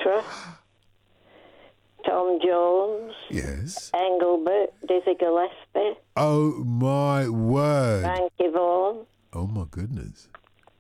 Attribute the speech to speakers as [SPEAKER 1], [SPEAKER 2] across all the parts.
[SPEAKER 1] Sinatra, Tom Jones,
[SPEAKER 2] Yes.
[SPEAKER 1] Engelbert, Dizzy Gillespie,
[SPEAKER 2] Oh, my word.
[SPEAKER 1] Frankie Vaughan.
[SPEAKER 2] Oh, my goodness.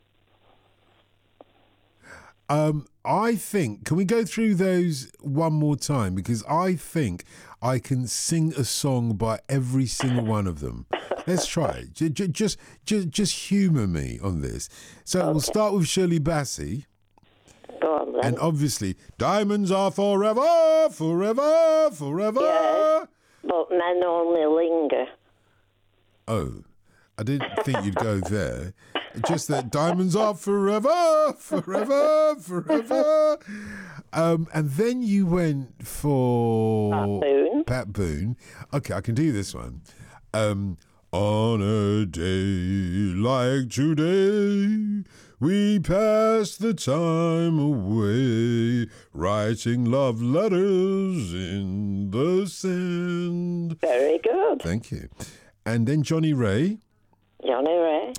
[SPEAKER 2] I think, can we go through those one more time? Because I think I can sing a song by every single one of them. Let's try it. Just humour me on this. So we'll start with Shirley Bassey.
[SPEAKER 1] Go on then.
[SPEAKER 2] And obviously, diamonds are forever, forever, forever.
[SPEAKER 1] Yes. But men only linger.
[SPEAKER 2] Oh, I didn't think you'd go there. Just that diamonds are forever, forever, forever. And then you went for Pat Boone. Okay, I can do this one. On a day like today, we pass the time away, writing love letters in the sand.
[SPEAKER 1] Very good.
[SPEAKER 2] Thank you. And then Johnny Ray.
[SPEAKER 1] Johnny Ray.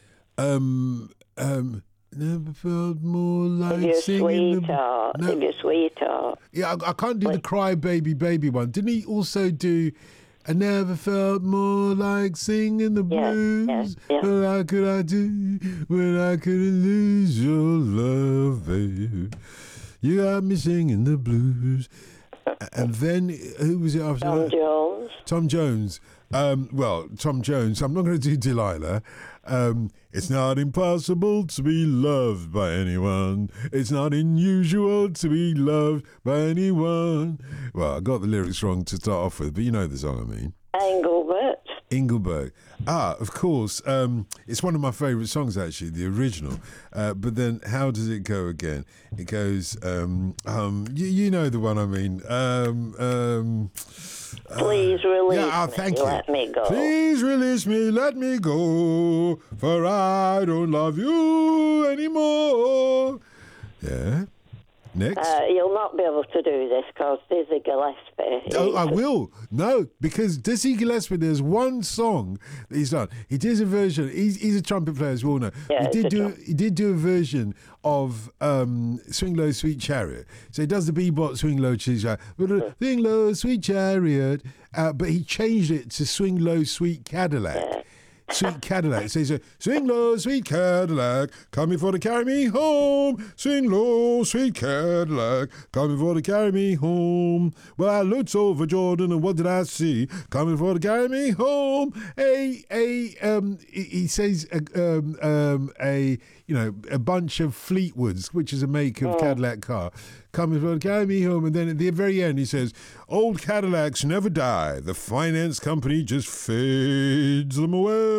[SPEAKER 2] Never felt more like
[SPEAKER 1] If you're
[SPEAKER 2] singing.
[SPEAKER 1] sweetheart. If you're sweetheart.
[SPEAKER 2] Yeah, I can't do the Cry Baby Baby one. Didn't he also do I never felt more like singing the blues?
[SPEAKER 1] Yes.
[SPEAKER 2] What I could I do when I couldn't lose your love, babe? You got me singing the blues. And then, who was it after
[SPEAKER 1] Tom
[SPEAKER 2] that?
[SPEAKER 1] Jones.
[SPEAKER 2] Tom Jones. Tom Jones. I'm not going to do Delilah. It's not impossible to be loved by anyone. It's not unusual to be loved by anyone. Well, I got the lyrics wrong to start off with, but you know the song I mean. Engelbert. Of course. It's one of my favourite songs, actually, the original. But then, how does it go again? It goes, you know the one I mean.
[SPEAKER 1] Please release
[SPEAKER 2] thank
[SPEAKER 1] me,
[SPEAKER 2] you.
[SPEAKER 1] let me go.
[SPEAKER 2] Please release me, let me go, for I don't love you anymore. Yeah. Next.
[SPEAKER 1] You'll not be able to do this because Dizzy Gillespie.
[SPEAKER 2] Oh, I will. No, because Dizzy Gillespie, there's one song that he's done. He did a version. He's a trumpet player, as we all know.
[SPEAKER 1] Yeah,
[SPEAKER 2] He did do a version of Swing Low, Sweet Chariot. So he does the bebop Swing Low, Sweet Chariot. Swing Low, Sweet Chariot. But he changed it to Swing Low, Sweet Cadillac.
[SPEAKER 1] Yeah.
[SPEAKER 2] Sweet Cadillac. So he said, swing low, sweet Cadillac, coming for to carry me home. Swing low, sweet Cadillac, coming for to carry me home. Well, I looked over Jordan, and what did I see? Coming for to carry me home. He says a bunch of Fleetwoods, which is a make of Cadillac car, coming for to carry me home. And then at the very end, he says, old Cadillacs never die. The finance company just fades them away.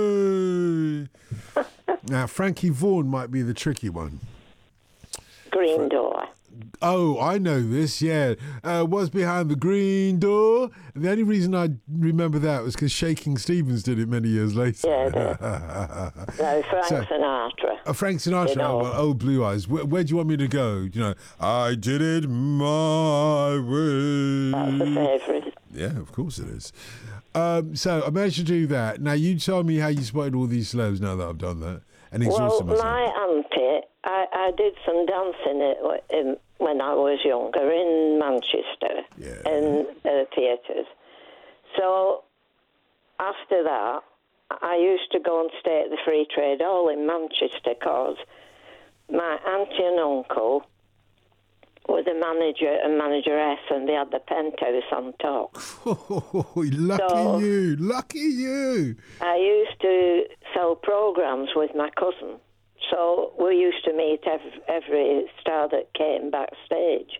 [SPEAKER 2] Now, Frankie Vaughan might be the tricky one.
[SPEAKER 1] Green Door.
[SPEAKER 2] Oh, I know this, yeah. What's behind the green door? The only reason I remember that was because Shaking Stevens did it many years later.
[SPEAKER 1] Yeah, no, Frank Sinatra.
[SPEAKER 2] Frank Sinatra,
[SPEAKER 1] You know.
[SPEAKER 2] Old Blue Eyes. Where do you want me to go? You know, I did it my way.
[SPEAKER 1] That's a favourite.
[SPEAKER 2] Yeah, of course it is. So I managed to do that. Now, you tell me how you spotted all these celebs now that I've done that. And exhausted myself.
[SPEAKER 1] My auntie, I did some dancing when I was younger in Manchester, in theatres. So after that, I used to go and stay at the Free Trade Hall in Manchester because my auntie and uncle were the manager and manageress, and they had the penthouse on top.
[SPEAKER 2] Oh, lucky you.
[SPEAKER 1] I used to sell programmes with my cousin. So we used to meet every star that came backstage.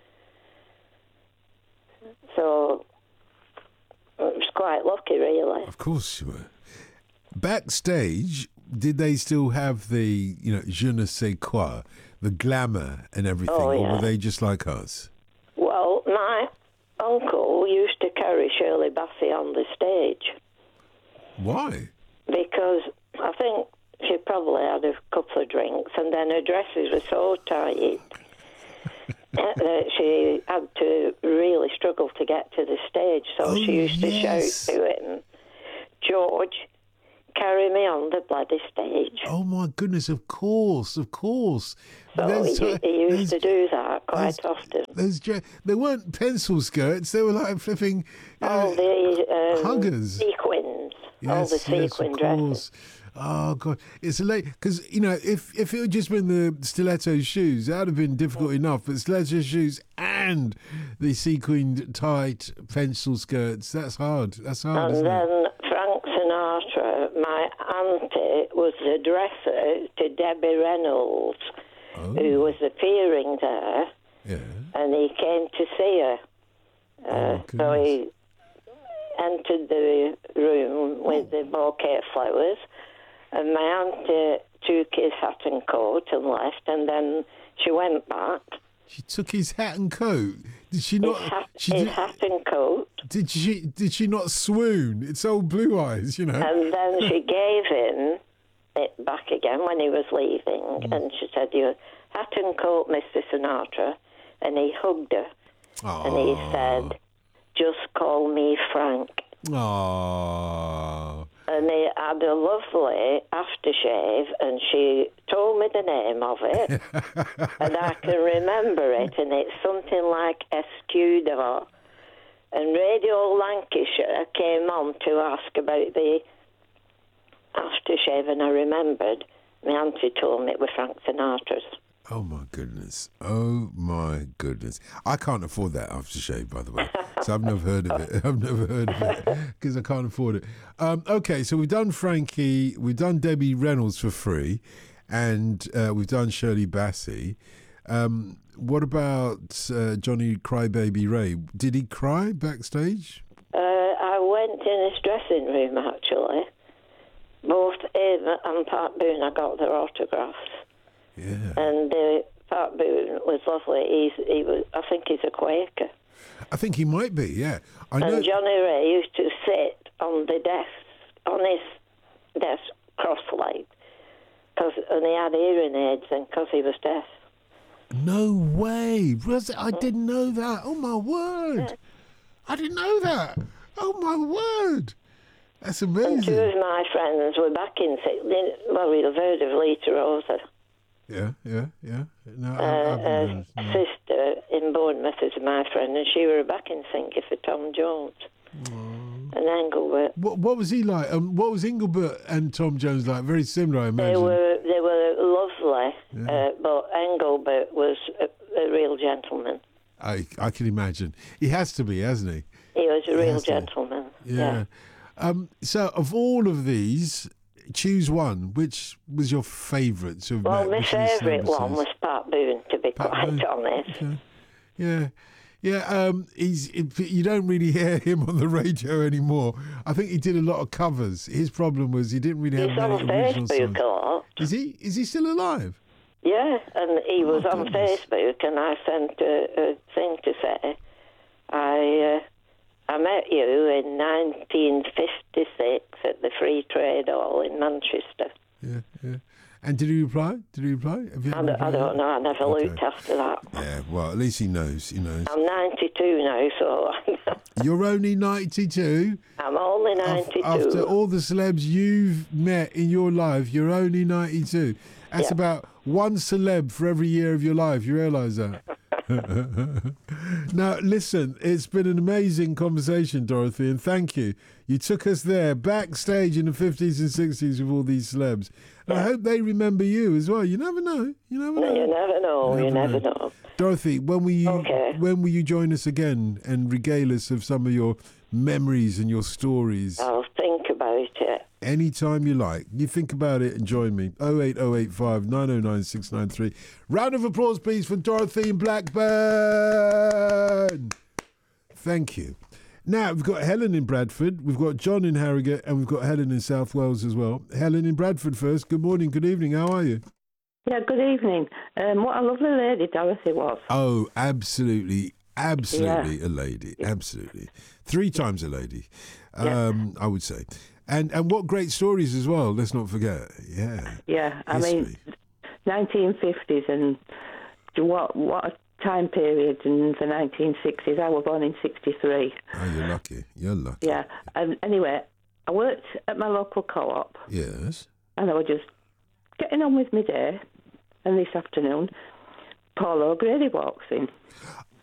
[SPEAKER 1] So it was quite lucky, really.
[SPEAKER 2] Of course you were. Backstage, did they still have the, je ne sais quoi, the glamour and everything, or were they just like us?
[SPEAKER 1] Well, my uncle used to carry Shirley Bassey on the stage.
[SPEAKER 2] Why?
[SPEAKER 1] Because I think she probably had a couple of drinks, and then her dresses were so tight that she had to really struggle to get to the stage. So she used to shout to him, George, carry me on the bloody stage.
[SPEAKER 2] Oh, my goodness, of course.
[SPEAKER 1] So he used to do that quite often.
[SPEAKER 2] They weren't pencil skirts. They were like flipping huggers.
[SPEAKER 1] Sequins.
[SPEAKER 2] Yes,
[SPEAKER 1] all the sequin dresses.
[SPEAKER 2] Oh God, it's late because if it had just been the stiletto shoes, that would have been difficult enough. But stiletto shoes and the sequined tight pencil skirts, that's hard. That's hard.
[SPEAKER 1] And then Frank Sinatra, my auntie, was the dresser to Debbie Reynolds, who was appearing there.
[SPEAKER 2] Yeah.
[SPEAKER 1] And he came to see her. So he entered the room with the bouquet of flowers, and my auntie took his hat and coat and left, and then she went back.
[SPEAKER 2] She took his hat and coat. Did she not?
[SPEAKER 1] His hat and coat.
[SPEAKER 2] Did she not swoon? It's old Blue Eyes,
[SPEAKER 1] And then she gave him it back again when he was leaving, and she said, "Your hat and coat, Mr. Sinatra," and he hugged her, and he said, "Just call me Frank."
[SPEAKER 2] Aww.
[SPEAKER 1] And they had a lovely aftershave, and she told me the name of it, and I can remember it, and it's something like Escudo. And Radio Lancashire came on to ask about the aftershave, and I remembered my auntie told me it was Frank Sinatra's.
[SPEAKER 2] Oh my goodness. Oh my goodness. I can't afford that aftershave, by the way. So I've never heard of it. Because I can't afford it. Okay, so we've done Frankie, we've done Debbie Reynolds for free, and we've done Shirley Bassey. What about Johnny Crybaby Ray? Did he cry backstage?
[SPEAKER 1] I went in his dressing room, actually. Both him and Pat Boone, I got their autographs.
[SPEAKER 2] Yeah.
[SPEAKER 1] And Pat Boone was lovely. I think he's a Quaker.
[SPEAKER 2] I think he might be, yeah. I know.
[SPEAKER 1] And Johnny Ray used to sit on his desk cross-legged, and he had hearing aids, and because he was deaf.
[SPEAKER 2] No way. I didn't know that. Oh, my word. Yeah. I didn't know that. Oh, my word. That's amazing.
[SPEAKER 1] And two of my friends were back in... Well, you've heard of Lita Rosa.
[SPEAKER 2] Yeah.
[SPEAKER 1] No, sister in Bournemouth is my friend, and she were a backing singer for Tom Jones. And Engelbert.
[SPEAKER 2] What was he like? What was Engelbert and Tom Jones like? Very similar, I imagine.
[SPEAKER 1] They were lovely, but Engelbert was a real gentleman.
[SPEAKER 2] I can imagine. He has to be, hasn't he?
[SPEAKER 1] He was a real gentleman.
[SPEAKER 2] Yeah. So, of all of these, choose one. Which was your favourite?
[SPEAKER 1] Well, my favourite one was Pat Boone, to be quite honest.
[SPEAKER 2] Okay. Yeah. Yeah, you don't really hear him on the radio anymore. I think he did a lot of covers. His problem was he didn't really have many original songs. He's on Facebook a lot. Is he still alive?
[SPEAKER 1] Yeah, and he was on Facebook, and I sent a thing to say, I met you in 1956 at the Free Trade Hall in Manchester.
[SPEAKER 2] Yeah. And did he reply?
[SPEAKER 1] I don't know. I never looked after that.
[SPEAKER 2] Yeah, well, at least he knows.
[SPEAKER 1] I'm 92 now, so...
[SPEAKER 2] You're only 92?
[SPEAKER 1] I'm only 92.
[SPEAKER 2] After all the celebs you've met in your life, you're only 92. That's about one celeb for every year of your life. You realise that? Now, listen, it's been an amazing conversation, Dorothy, and thank you. You took us there, backstage in the 50s and 60s with all these celebs. And I hope they remember you as well. You never know. You never know. Dorothy, when will you join us again and regale us of some of your memories and your stories?
[SPEAKER 1] I'll think about it.
[SPEAKER 2] Anytime you like. You think about it and join me. 08085 909 693. Round of applause, please, for Dorothy in Blackburn. Thank you. Now, we've got Helen in Bradford, we've got John in Harrogate, and we've got Helen in South Wales as well. Helen in Bradford first. Good morning, good evening. How are you?
[SPEAKER 3] Yeah, good evening. What a lovely lady Dorothy was.
[SPEAKER 2] Oh, absolutely a lady. Absolutely. 3 times a lady, I would say. And what great stories as well, let's not forget. Yeah.
[SPEAKER 3] Yeah, I mean, 1950s and what a time period in the 1960s. I was born in 63.
[SPEAKER 2] Oh, you're lucky.
[SPEAKER 3] Yeah. Anyway, I worked at my local co-op.
[SPEAKER 2] Yes.
[SPEAKER 3] And I was just getting on with my day. And this afternoon, Paul O'Grady walks in.